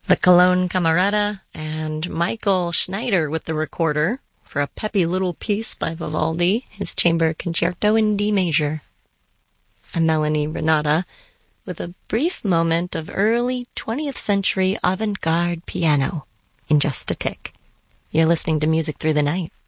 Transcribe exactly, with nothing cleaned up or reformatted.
The Cologne Camerata and Michael Schneider with the recorder for a peppy little piece by Vivaldi, his Chamber Concerto in D major. I'm Melanie Renata with a brief moment of early twentieth century avant-garde piano in just a tick. You're listening to Music Through the Night.